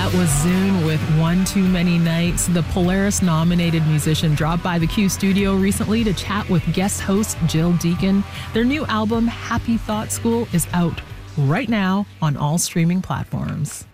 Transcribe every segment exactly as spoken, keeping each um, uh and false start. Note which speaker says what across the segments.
Speaker 1: That was Zune with One Too Many Nights. The Polaris-nominated musician dropped by the Q studio recently to chat with guest host Jill Deacon. Their new album, Happy Thought School, is out right now on all streaming platforms.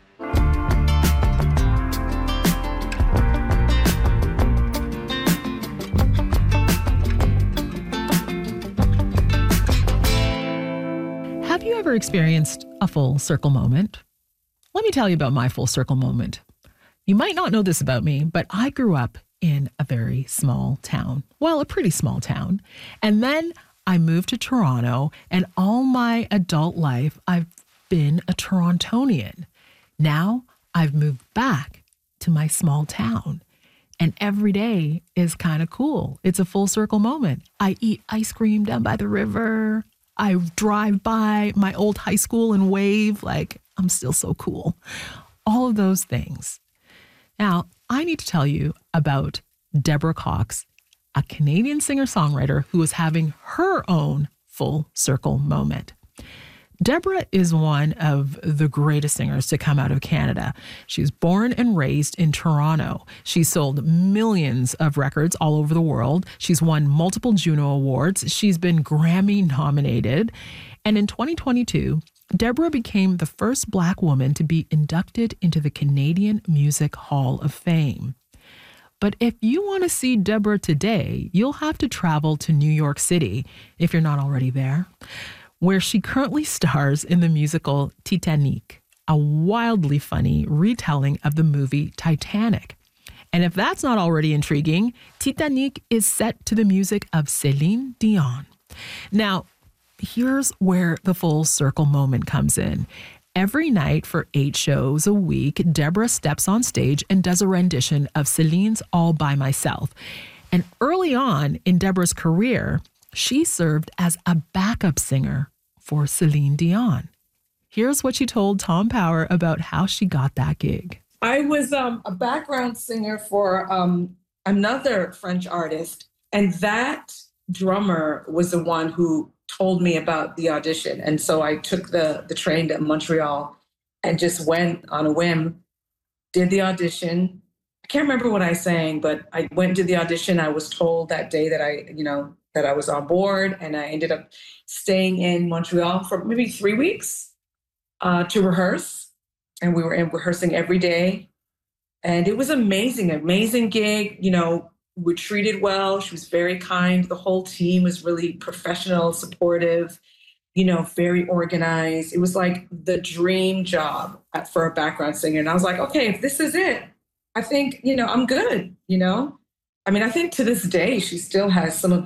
Speaker 1: Have you ever experienced a full circle moment? Let me tell you about my full circle moment. You might not know this about me, but I grew up in a very small town. Well, a pretty small town. And then I moved to Toronto, and all my adult life, I've been a Torontonian. Now I've moved back to my small town, and every day is kind of cool. It's a full circle moment. I eat ice cream down by the river. I drive by my old high school and wave like I'm still so cool. All of those things. Now, I need to tell you about Deborah Cox, a Canadian singer-songwriter who is having her own full circle moment. Deborah is one of the greatest singers to come out of Canada. She was born and raised in Toronto. She sold millions of records all over the world. She's won multiple Juno Awards. She's been Grammy nominated. And in twenty twenty-two, Deborah became the first Black woman to be inducted into the Canadian Music Hall of Fame. But if you want to see Deborah today, you'll have to travel to New York City, if you're not already there, where she currently stars in the musical Titanic, a wildly funny retelling of the movie Titanic. And if that's not already intriguing, Titanic is set to the music of Celine Dion. Now, here's where the full circle moment comes in. Every night for eight shows a week, Deborah steps on stage and does a rendition of Celine's All By Myself. And early on in Deborah's career, she served as a backup singer for Celine Dion. Here's what she told Tom Power about how she got that gig.
Speaker 2: I was um, a background singer for um, another French artist, and that drummer was the one who told me about the audition. And so I took the, the train to Montreal and just went on a whim, did the audition. I can't remember what I sang, but I went to the audition. I was told that day that I, you know, that I was on board, and I ended up staying in Montreal for maybe three weeks uh, to rehearse. And we were in rehearsing every day. And it was amazing, amazing gig. You know, we were treated well. She was very kind. The whole team was really professional, supportive, you know, very organized. It was like the dream job for a background singer. And I was like, okay, if this is it, I think, you know, I'm good, you know? I mean, I think to this day, she still has some of